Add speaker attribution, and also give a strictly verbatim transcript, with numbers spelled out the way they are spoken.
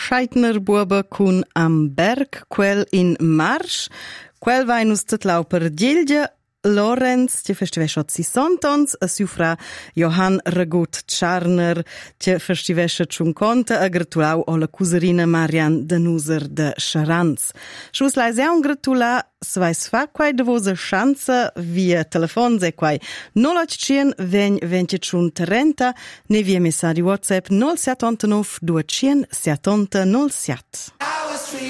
Speaker 1: Scheitner Buoba cun Am Berg, quel in Marsch, quel vai nus tetlau per Dielgia, Lorenz, che festivesce sessant'ons, a Siufra Johann Ragut Tscharner, che festivesce cinquanta, a gratulau o la cuserina Marian Danuser de Charanz. Schus leise un gratula, svais fa quai de vosa chanza via telefon, se quai nolla cien vegn ventitun trenta, ne via messaggi WhatsApp nol settantanov duecient settanta nol siat.